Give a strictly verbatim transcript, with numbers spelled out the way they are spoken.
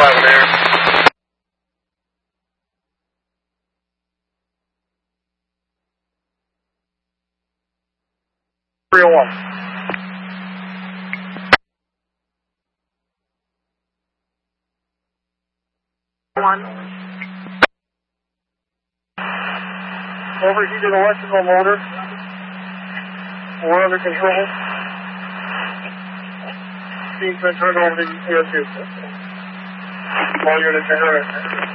five in there. three oh one. One. Overheated electrical motor. We're under control. Steam's been turned over to air two. All units are